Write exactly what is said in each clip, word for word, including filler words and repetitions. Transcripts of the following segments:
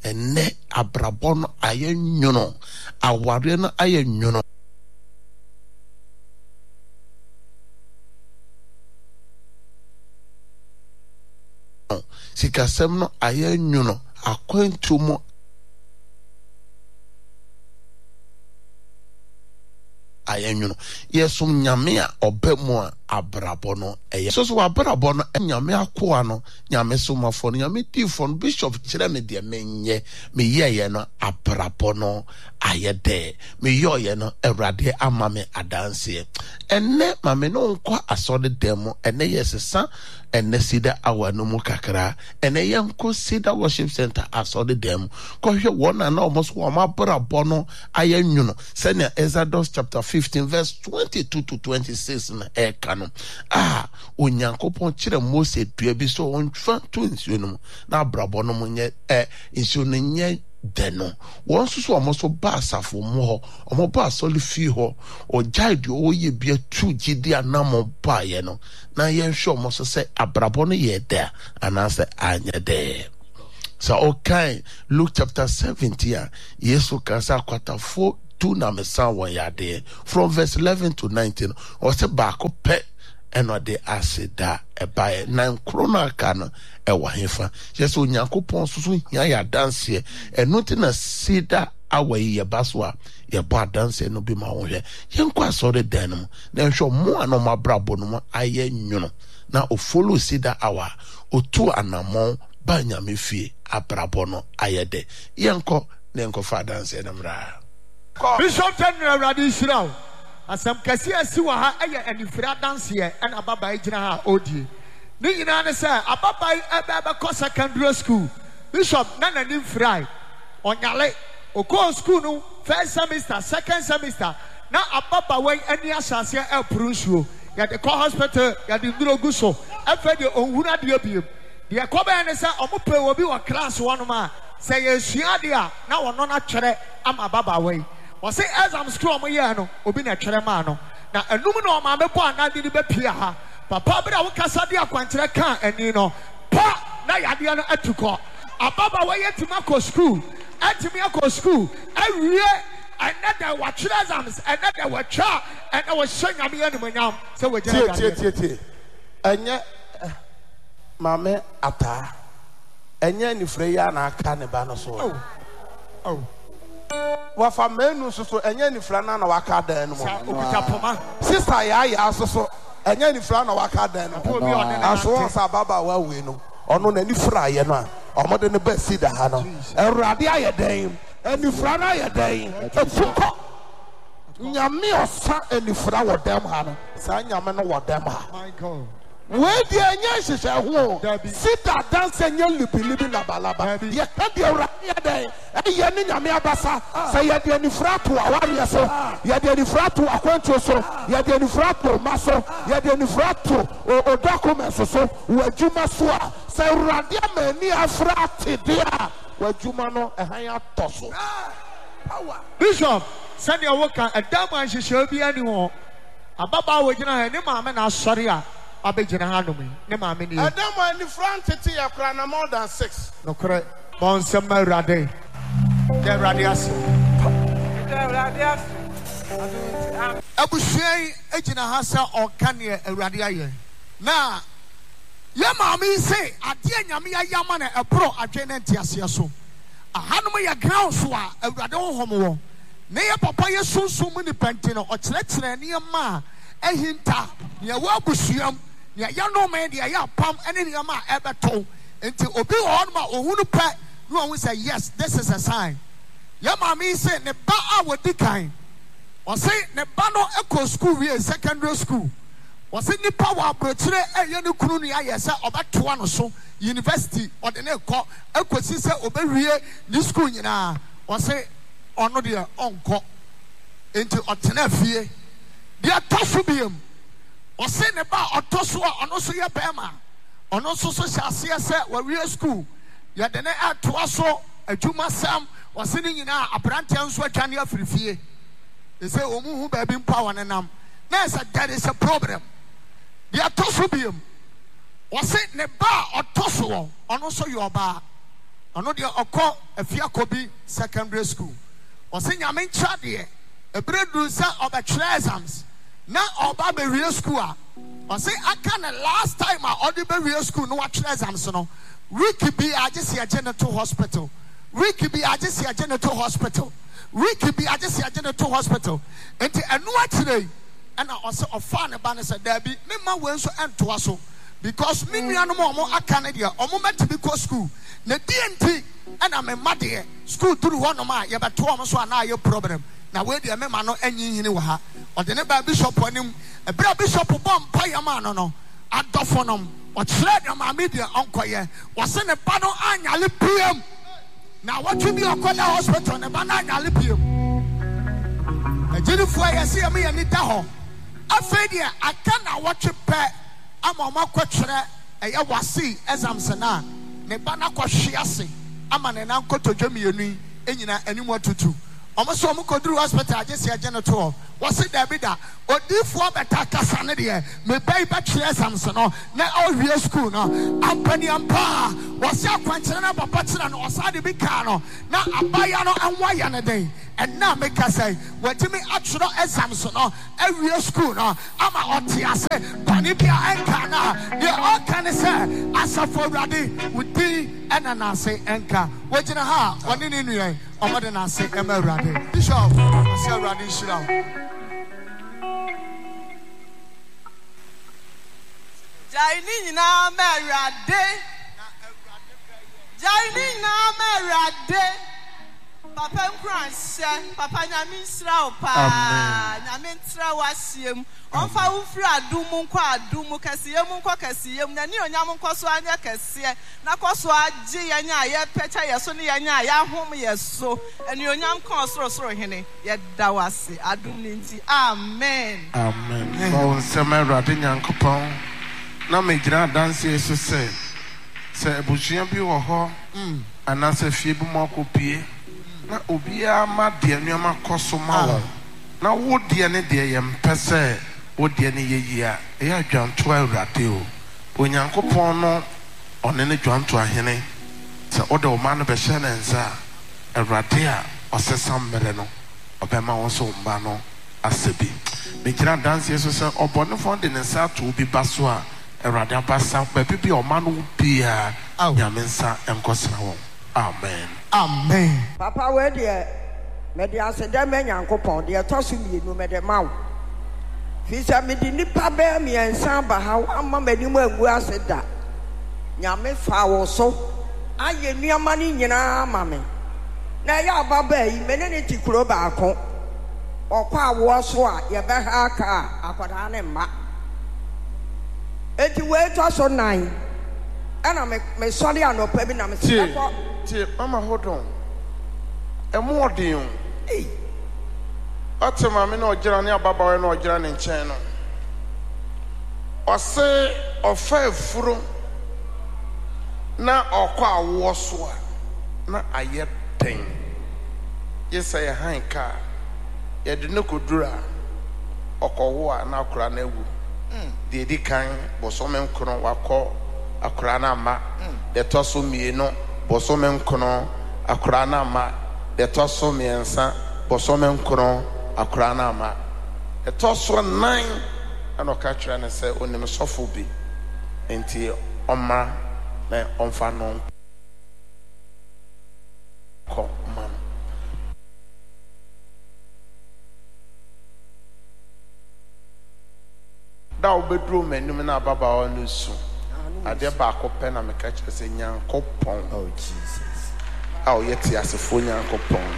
ene abrabono aye nyono aware no aye nyono sikasem no aye nyono akwantumo aye nyono yesum nyame a obemu a abrabo no eye so so abrabo no nyame akoa no nyame somafo no nyame tifo no bishop kire me de menye me yeye no abrabo no ayede me yoye no Awurade ama me adanse enne mame no nkwa asode dem enne yesesa enne sida awanu mu kakra enne yenko sida worship center asode dem ko hwe wona na almost wo ma abrabo no ayenwuno se na Exodus chapter fifteen verse twenty-two to twenty-six na e kanu ah onyankopon kire Mose dua bi so ontwa to nsuo no na abrabo no munye eh nsuo no nye deno won susu omoso ba asafo mo ho omo ba soli fi ho o jaide o ye bia tu gidi anamo ba ye no na ye hwe omoso se abrabo no ye da anase anya de so okay Luke chapter seventeen Yesu kansa kwata four two na mesa won ya de from verse eleven to nineteen o se ba ko pe eno de asida e bae na krona kana e wa hefa yeso nyankopon susu hia ya dance eno te na sida awai ye baswa ye ba dance no bi ma wo hwe yenko asore dan no na hwe mo ano mabrabo no aye nwuno na o follow sida awa o tu anamon ba nyame fie abrabo no ayede yenko na yenko fa dance na mra Bishop General Radishraw asam kasi asi wa ha eye anifira dance ye and ababa gina ha odie ni nyina ne say ababa ebe ko secondary school Bishop na na nim fry onyale oko school no first semester second semester na ababa wen ani asase e prunsuo ya de ko hospital ya de ndrogu so afa de onhuna de abiem de ko be ne say omope obi wa class one ma say yesua de a na wono na twere am ababa wen o say exam school mo ye no obi na twere ma no na enum na o ma mebo anade ni be pia ha papa bra wo kasa de akwankyere kan ani no pa na yade no atuko ababa we yetima ko school atimi ko school awie another wa twere exams another wa twa and I was showing am ye no nyam say we gina tie tie tie enye mame ata enye ni frɛ ya na aka ne ba no so oh oh wafa menu so so enye ni fra na na waka dan no mo sister ya ya so so enye ni fra na waka dan no aso sa baba wa we no ono na ni fra ye no a omode ne ba sida ha no Awurade aye dan eni fra na aye dan efuko nyame osa eni fra wo dem ha no sa nyame no wo dem ha my god we di enya hihye ho sida dance enya libilibi labalaba ye ka di Awurade ye dan eye ni nyame abasa say ye de ni frato aware so ye de ni frato akwanto so ye de ni frato maso ye de ni frato o document so so wajuma so a say Awurade amani afrate de a wajuma no ehan atoso power Bishop send your work a dama hihye bi ani ho ababa wo gina he ni maame na asori a abegina hanomi ne maame ni adam ani frantete yakra na more than six no kore bon sema Awurade de Awurade aso de Awurade aso abusuai egina ha sa onka ne Awurade aye na ye maame say ade nyame ya yama na ebro adwene ntiase so ahanom ya ground so a Awurade honhom wo ne ye papa ye sunsum ni penti no o kire kire ne ma ehinta ye wa abusuam ya ya no man dia ya pam ene ne ma ebeto enti obi ho ma ohunu pa no won say yes this is a sign ya mama say ne ba a wodi kan o say ne ba no eco school we secondary school o say nipa wa abrochire eye ne kunu ne aye say obetoa no so university o de ne ko ekosi say obewie ni school nyina o say ono de onko enti otena fie dia tofu biem o say ne ba otoso a ono so ye bema ono so so hyase se wa wie school ya de ne atoa so adwuma sam o say ne nyina abrantia nso atwane afrifie e say omu hu ba bi mpa won nam na say there is a problem dia tofu biem o say ne ba otoso ono so yo ba ɔno deɛ ɔkɔ Afiakobi secondary school ɔsɛ nyame nkyɛ deɛ ebere duru sɛ ɔbɛtwerɛ exams na ɔba bɛwie school a ɔsɛ aka ne last time a ɔde bɛwie school no watwerɛ exams no week bi agye si agye ne to hospital week bi agye si agye ne to hospital week bi agye si agye ne to hospital nti ɛno akyerɛ yi ɛna ɔsɛ ɔfa ne ba ne sɛ daabi mema wei nso ɛntoa so because me nuanom a ɔmo aka ne deɛ ɔmo mɛtumi kɔ school na deɛ nti ɛna me mma deɛ school duru hɔ nom a yɛbɛto ɔmo so a na ayɛ problem na wei deɛ mema no anyi hini wɔ ha ɔde ne ba bishop anim ɛberɛ a bishop bɔ mpa yɛ ma no no adɔfo nom ɔkyerɛ deɛ maame deɛ ɔnkɔyɛ wɔse ne ba no anyale piem na wɔtwe bi ɔkɔda hospital ne ba no anyale piem agyinifoɔ yɛse yɛ me yɛ ni da hɔ afei deɛ aka na wɔtwe pɛ ama ɔmo akɔkyerɛ ɛyɛ wase exams na ne ba no akɔhwe ase ama ne nan kɔtɔdwa mmienu yi ɛnyina anim atutu ɔmo so ɔmo kɔduru hospital agye si agye ne to hɔ wɔse daabi da odiifoɔ bɛta kasa ne deɛ meba yi bɛkyerɛ exams no na ɔwie school no ampani ampa wɔse akwankyerɛ no papa kyerɛ no ɔsaa de bi kaa no na abaya no ɛnwa yɛ ne den ɛna meka sɛ wɔtumi atwerɛ exams no awie school no ama ɔte ase bɔne bia ɛnka no a deɛ ɔka ne sɛ asafo awurade wo din ɛna n'ase ɛnka wɔgyina ha a wɔne ne nua ɔmɔde n'ase ɛma awurade bishop ɔsɛ awurade nhyira wo Jaini nyinaa ma awurade Jaini nyinaa ma awurade Papa nkranhyɛ papa nyame nsira wo paa nyame ntra wasiem ɔmfa wo firi adum nkɔ adum kɛseyɛ mu nkɔ kɛseyɛ mu na ne onyam nkɔ so anya kɛseɛ na kɔ so agye yɛn a yɛpɛkyɛ yɛ so ne yɛn a yɛahom yɛ so ɛne onyam kɔ sorosoro hene yɛda wase adum ne nti amen amen bɔn nsɛm awurade nyankopɔn na megyina adanseɛ so sɛ sɛ abusua bi wɔ hɔ anaasɛ fie bi mu akɔpie na obiara ma deɛ nneɛma kɔ so ma wɔn na wo deɛ ne deɛ yɛ mpɛ sɛ wo deɛ ne yɛ yie a ɛyɛ adwanto awurade o onyankopɔn no ɔne ne dwanto ahene sɛ wode wo ma no bɛhyɛ ne nsa a awurade a ɔsesa mmerɛ no ɔbɛma wɔn so mba no asɛ bi megyina adanseɛ so sɛ ɔbɔnefoɔ de ne nsa ato wo bi ba so a awurade abasa baabi bi a ɔma no wo biara nyame nsa ɛnkɔsra wɔn amen amen papa we deɛ mede ase dɛ mɛ nyankopɔn deɛ ɛtɔ so mmienu mede ma wo firi sɛ mede nnipa bɛɛ mmiɛnsa ba ha woama m'anim angu ase da nyame fa wo so ayɛ nneɛma no nyinaa ma me na ɛyɛ ababaa yi mene ne ti kuro baako ɔkɔ awoɔ so a yɛbɛha aka a akwadaa ne mma enti wei tɔ so nan ɛna mesɔre anɔpa bi na mesɛ tie mama hold on ɛmo ɔden o ɔte maame na ɔgyina ne ababaawa na ɔgyina ne nkyɛn no ɔse ɔfa afuro na ɔkɔ awoɔ so a na ayɛ den yɛ sɛ yɛ han kaa yɛde ne kɔduru a ɔkɔwo a na akora no awu deɛ di kan bɔsɔme nkono wakɔ akora no ama deɛ ɛtɔ so mmienu bɔsɔme nkono akora no ama deɛ ɛtɔ so mmiɛnsa bɔsɔme nkono akora no ama ɛtɔ so nan ɛna ɔka kyerɛ ne sɛ onim sɔfo bi nti ɔma na ɔmfa no kɔ ma no da wobɛduru m'anim na ababaawa no su adeɛ baako pɛ na meka kyerɛ sɛ nyankopɔn a ɔyɛ te asefoɔ nyankopɔn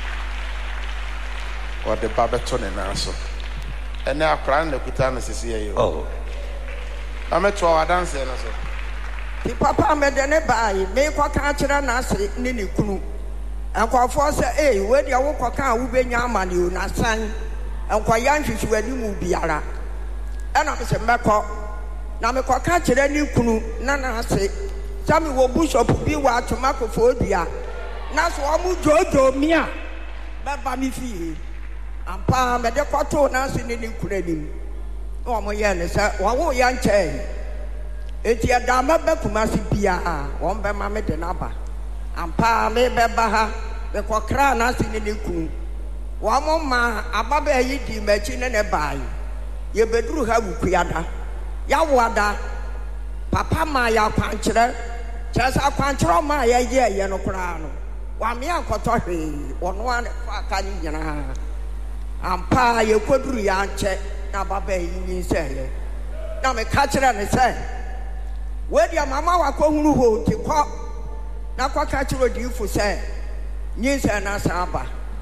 ɔde ba bɛto ne nan so ɛnɛ akora no na kuta no sisi yɛ yɛ na mɛtoa wadanseɛ no so ti papa mede ne baayi mekɔka kyerɛ n'ase ne ne kunu nkɔfoɔ sɛ ee wei deɛ wokɔka a wobɛnya amane o nasan nkɔyɛ nhwehwɛ w'anim biara ɛna mesɛ mɛkɔ na mekɔka kyerɛ ne kunu na n'ase sɛ mewɔ bishop bi wɔ atoma kofoɔ dua na so ɔmo dwoodwoo mi a bɛba me fie ampa mede kɔtoo n'ase ne ne kunu anim na ɔmo yɛ ne sɛ wɔwo yɛ nkyɛn eti ɛda mɛbɛ Kumasi biara wɔn bɛma me de n'aba ampa me beba ha me kokra na si ne ku wa mo ma ababa yi di machi ne ne bai ye beduru ha wukuyada ya wada papa ma ya kwankyere chesa kwankyere ma ya ye ye no kra no wa me akoto hwe ono an fa ka ni nyina ampa ye koduru ya nche na baba yi ni se na me ka kyere ne se we dia mama wa ko hunu ho ti ko na kwa ka kyere di fu se ni se na saba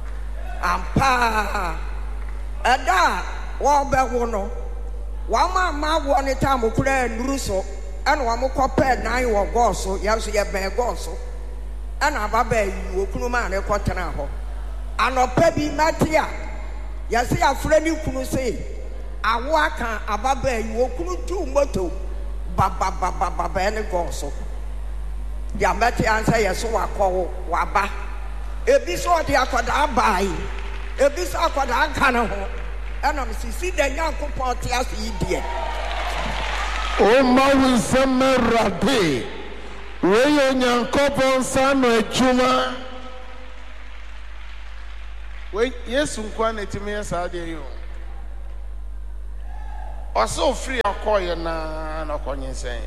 ampa ada wa be wo no wa ma ma wo ne ta mo kura nuru so ana wa mo ko pe nan wo go so ya so ye ben go so ana baba yi wo kunu ma ne ko tena ho anopa bi matia ya se ya fra ni kunu se awo aka ababa yi wo kunu tu moto ba ba ba ba ba ba ne go so ya matia ansa ye so wa ko wa ba ebi so de akoda bai ebi so akoda kana ho ana msisi de Nyankopon te ase yidie o ma wi semerade we yo Nyankopon sano adwuma we Yesu nkwa na timi esa de yo oso free akoye na na konyensen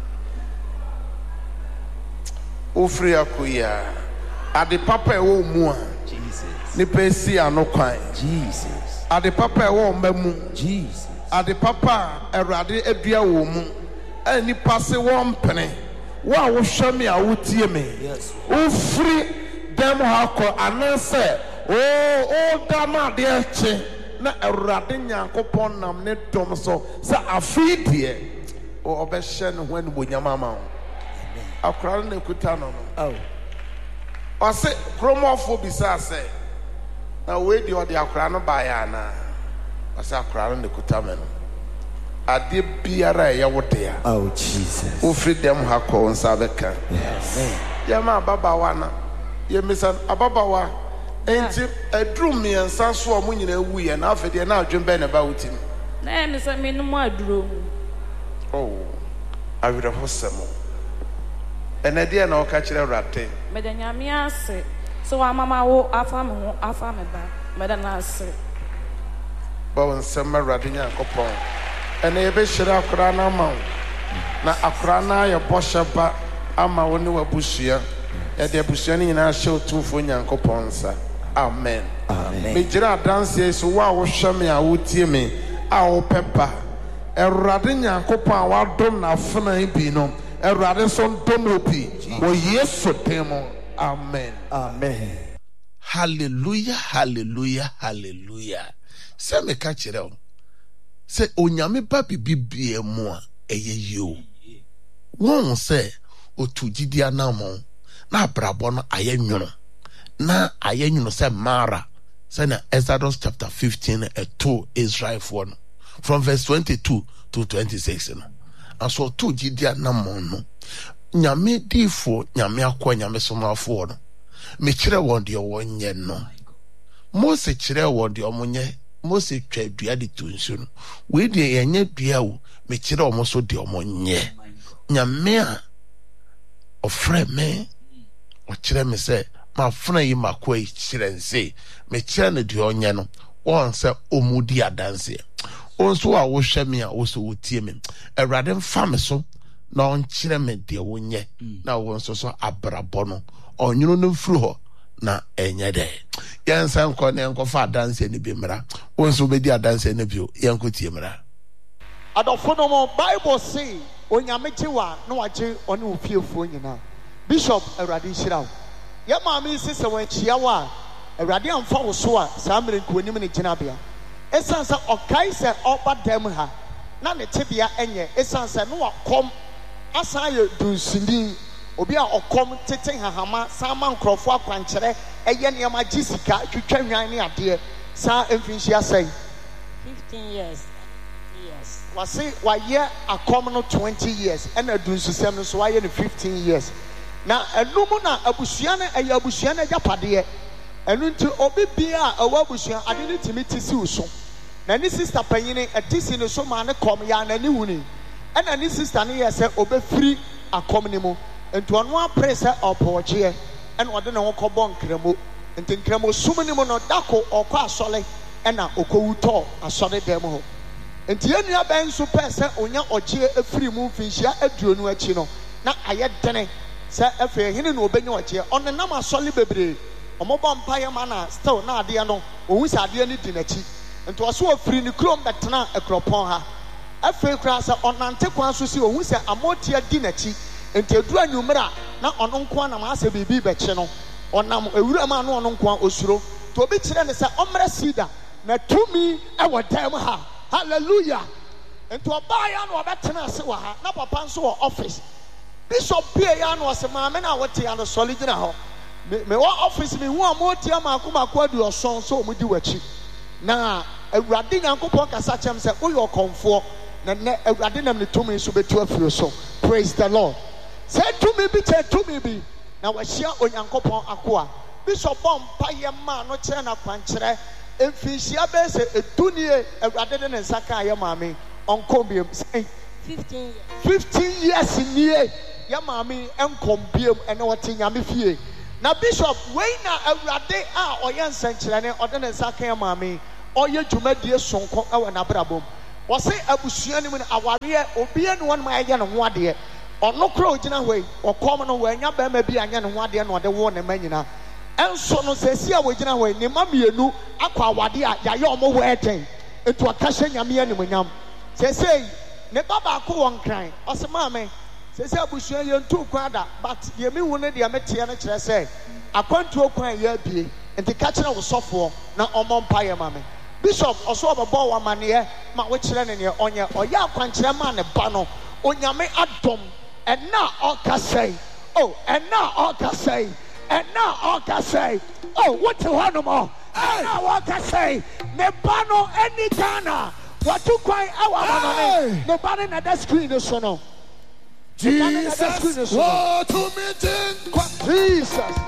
o free akoya ade papa e wo mu a Jesus ni pesi anokwan Jesus ade papa e wo mamu Jesus ade papa erade adua wo mu ani passe wo mpene wo a wo hwame a wo tie me yes o free dem ha ko anase o o da ma de eche na erade Nyankopon nam ne dom so sa afidie o obehye no ho ani bonyama ma amen akra na kuta no no oh ose kromofo bisa se na we di odi akra no ba ya na ose akra no kuta me no ade biara ya wode ya oh Jesus o freedom ha ko nsa beka yes ya ma baba wa na ye misan ababawa enti adrum me nsa so o munyina wu ye na afede na adwem be na ba wutim na e misan me no mu aduro oh awira hosemo ene dia na o ka kire rate medanyame ase so wa mama wo afa me ho afa me ba medana ase bawon sema rade Nyankopon ene ye be hira akra na ma na akra na ye boshe ba ama wo ne wabusua e de abusua ni nyina hye otumfo Nyankopon sa amen amen me gira dance so wa wo hweme a wo tie me a wo pepa e rade Nyankopon a wa dom na afena bi no erade son tomopi wo Yesu temo amen amen hallelujah hallelujah hallelujah se me ka kire o se onyame ba bibie mu a eye yo won se otugidi anamo na abrabo no ayenwuno na ayenwuno se mara se na Exodus chapter fifteen and two Israel for no from verse twenty-two to twenty-six no aso to gidia na mon no nyame difo nyame akwa nyame somafo no me kire won de wonye no Mose kire won de omonye Mose twa dua de tunsu no we de yenye dua wo me kire omo so de omonye nyame a ofre me o kire me se ma funa yi makwa yi kire nse me kire ne de onye no won se omudi adanse onso a wo hwe me a wo so wotie me awrade mfa me so na on kire me de wonye na wo nso so abrabo no onyunu no mfuru ho na enye de yensa nko ne nko fa adanse ne bi mra onso be di adanse ne bi yenko tie mra adofo no mo Bible say onyame chiwa na wache one ofiefo nyina Bishop awrade hirawo ye ma me sese wan chia wa awrade amfa wo so a saa mre nkonim ne gina bia esansa okai se oba dem ha na ne tebia enye esansa no wakom asan ye dunsini obi a okom tete hahama sama nkrofo akwankyere eye ne ma gisika twetwa hwan ne ade sa emfinhia sai fifteen years yes wase waye akom no twenty years and adunsusem no so waye no fifteen years na enum na abusua na eye abusua na japade enu nti obi bia awa abusua ade ne timiti si uso na ni sister panyine etisi ne so ma ne kom ya na ni wuni and ni sister ne yese obe free akom ni mu enti ono apre se opoje ɛna ɔde ne ho kɔbɔ nkramo nti nkramo sum ne mu no dako ɔkɔ asɔre ɛna ɔkɔwu tɔɔ asɔre dɛm hɔ nti yɛn nua bɛn nso pɛ sɛ onya ɔgye efiri mu mfinhyia aduonu akyi no na ayɛ dene sɛ afei hene na obɛnya ɔgye ɔnenam asɔre bebree ɔmobɔ mpaeɛ ma na still na adeɛ no ohun sɛ adeɛ no di n'akyi nti ɔso ofiri ne kurom bɛtena akuropɔn ha afei koraa sɛ ɔnante kwan so si ohun sɛ amotia di n'akyi nti edu anwummerɛ na ɔno nko anam asɛ biribi bɛkye no ɔnam ewura ma no ɔno nko osuro to obi kyerɛ ne sɛ ɔmmerɛ sida na tumi ɛwɔ dɛm ha hallelujah nti ɔbaa ya na ɔbɛtena ase wɔ ha na papa nso wɔ office bishop bie ya na ɔsɛ maame na wɔte ya no sɔle gyina hɔ me me wɔ office me hu a mo tia maako maako adu ɔsɔn so ɔmo di wɔkyi na awurade nyankopɔn kasa kyɛm sɛ woyɛ ɔkɔmfoɔ na nɛ awurade nam ne tumi so betu afiri so praise the lord sɛ tumi bi kyɛ tumi bi na wɔahyia onyankopɔn akoa bishop bɔ mpayɛ maa no kyerɛ na kwankyerɛ mfinhyia bɛyɛ sɛ edunie awurade de ne nsa kaa yɛ maame ɔnkɔm biem sɛn fifteen years. fifteen years nie yɛ maame nkɔm biem ɛna wɔte nyame fie na bishop wei na awurade a ɔyɛ nsɛnkyerɛnne ɔde ne nsa kaa yɛ maame ɔyɛ dwumadie sonko ɛwɔ n'abrabom wɔsɛ abusua no mu no awareɛ obiara ne wɔn ayɛ ne ho adeɛ ɔno kora ogyina hɔ yi ɔkɔm no wɔanya bɛrima bi anyɛ ne ho adeɛ na ɔde wo ne ma nyinaa ɛnso no sɛsi a wɔgyina hɔ yi ne ma mmienu akɔ awade a yɛayɛ ɔmo wɔ ɛdɛn etu aka hyɛ nyame animonyam sɛsɛ ne ba baako wɔ nkran ɔsɛ maame sɛsɛ abusua yɛn ntu kwan da but deɛ mi hu ne deɛ meteɛ no kyerɛ sɛ akwantuo kwan yɛ abie nti ka kyerɛ wo sɔfoɔ na ɔmmɔ mpaeɛ ma me bishop ɔso ɔbɛbɔ wɔ amaneɛ ma wokyerɛ ne neɛ ɔnyɛ ɔyɛ akwankyerɛ ma ne ba no onyame adɔm ɛna ɔkasa yi o ɛna ɔkasa yi ɛna ɔkasa yi o wote hɔ nom ɔ ɛna ɔkasa yi ne ba no ɛni ghana wɔto kwan ɛwɔ amanɔne ne ba no na da screen no so no Jesus, oh, to me, Jesus.